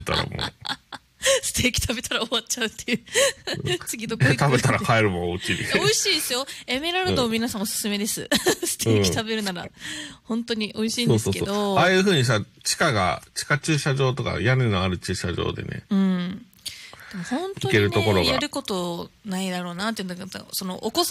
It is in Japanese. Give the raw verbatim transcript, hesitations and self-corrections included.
たらもう。 ステーキ食べたら終わっちゃうっていう次どこ行く食べたら帰るもん、お家に。 美味しいですよ。エメラルドを皆さんおすすめです。うん、ステーキ食べるなら、本当に美味しいんですけど。そうそうそう、 ああいう風にさ、地下が、地下駐車場とか屋根のある駐車場でね。 うん。でも本当に、ね、行けるところがやることないだろうなっていうんだけど、そのお子さん